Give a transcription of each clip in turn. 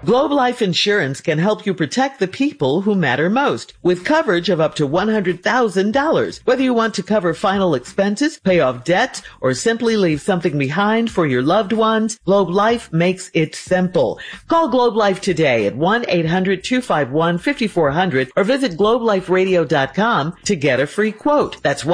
Globe Life Insurance can help you protect the people who matter most with coverage of up to $100,000. Whether you want to cover final expenses, pay off debt, or simply leave something behind for your loved ones, Globe Life makes it simple. Call Globe Life today at 1-800-251-5400 or visit globeliferadio.com to get a free quote. That's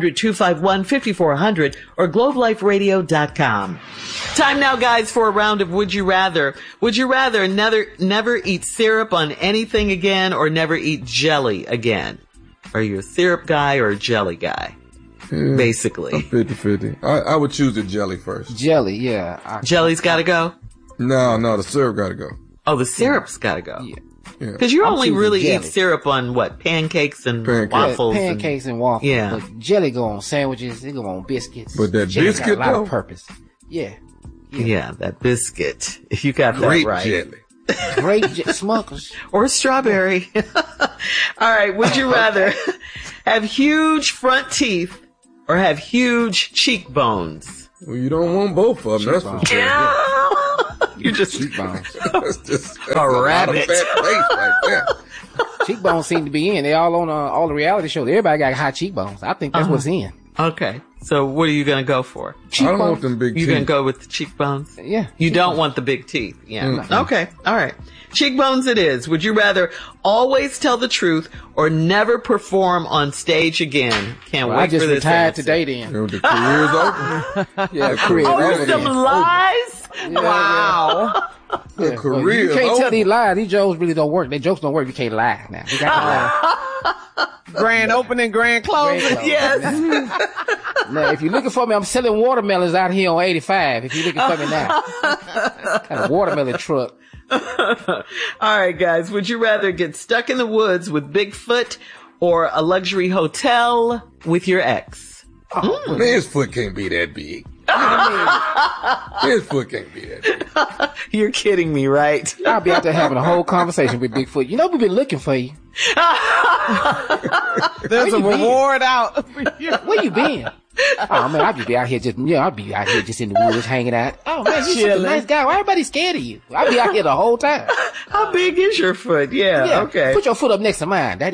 1-800-251-5400 or globeliferadio.com. Time now, guys, for a round of Would You Rather. Would you rather never eat syrup on anything again or never eat jelly again? Are you a syrup guy or a jelly guy? Yeah, basically. I'm 50-50. I would choose the jelly first. Jelly, yeah. Jelly's gotta go? No, the syrup gotta go. Oh, the syrup's gotta go. Yeah. Because you only really jelly. eat syrup on what? Pancakes and waffles? Yeah, pancakes and waffles. Yeah. But jelly go on sandwiches, it go on biscuits. But that jelly biscuit, got a lot though? of purpose. Yeah. Yeah, that biscuit. If you got Grape that right. jelly. Grape Smuckers. Or strawberry. All right, would you rather have huge front teeth or have huge cheekbones? Well, you don't want both of them, that's for sure. You're just Cheekbones. That's just A rabbit. A lot of fat face right there. Cheekbones seem to be in. They all on all the reality shows. Everybody got high cheekbones. I think that's what's in. Okay. So what are you going to go for? I don't want them big teeth. You're going to go with the cheekbones? Yeah. You don't want the big teeth. Yeah. Mm-mm. Okay. All right. Cheekbones it is. Would you rather always tell the truth or never perform on stage again? Can't Well, wait I just for this retired answer. today then. The career's over. Yeah, career Oh, over some then. lies? Wow. The Well, career you can't is tell over. these lies. These jokes really don't work. Their jokes don't work. You can't lie now. You got to lie. Grand opening, grand closing. Yes. Now, if you're looking for me, I'm selling watermelons out here on 85. If you're looking for me now. Got a watermelon truck. All right, guys. Would you rather get stuck in the woods with Bigfoot or a luxury hotel with your ex? Man, his foot can't be that big. His foot can't be that big. You're kidding me, right? I'll be out there having a whole conversation with Bigfoot. You know, we've been looking for you. There's a you been? reward out. Where you been? Oh man, I'll be out here just, I'll be out here just in the woods hanging out. Oh man, you're such a Chilling. nice guy. Why everybody scared of you? I'll be out here the whole time. How big is your foot? Yeah, okay. Put your foot up next to mine. That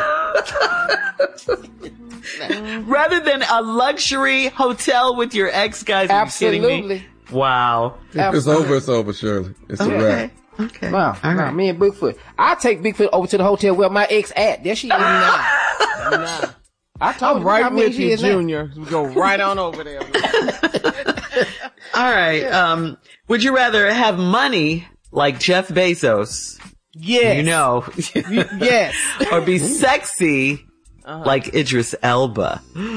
is good. Rather than a luxury hotel with your ex, guys, are you kidding me? Absolutely. Wow. If it's over, Shirley. It's a wrap. Okay. Wow. All Nah, right. me and Bigfoot. I'll take Bigfoot over to the hotel where my ex at. There she is. Nah. I told I'm you how right many with she you, is now. Junior. We go right on over there. All right. Would you rather have money like Jeff Bezos? Yes. You know. Yes. Or be sexy like Idris Elba?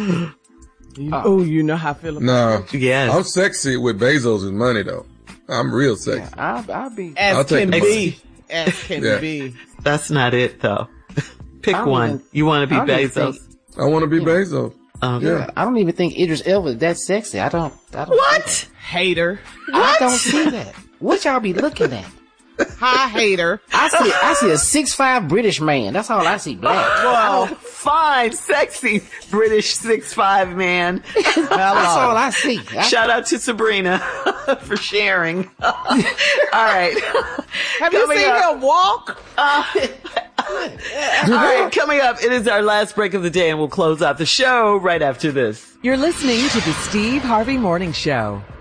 Oh, you know how I feel about No. Yes. I'm sexy with Bezos' money, though. I'm real sexy. I'll be. As I'll take can the be. As can Yeah. be. That's not it, though. Pick I don't one. even- You want to be I don't even Bezos? think- I want to be Bezos. Okay. Yeah. I don't even think Idris Elba is that sexy. I don't. What? Hater. I don't see that. What y'all be looking at? Hi, hater. I see a 6'5" British man. That's all I see. Black. Well, fine, sexy British 6'5" man. That's all I see. Shout out to Sabrina for sharing. All right. Have you Coming seen up. him walk? All right, coming up, it is our last break of the day, and we'll close out the show right after this. You're listening to the Steve Harvey Morning Show.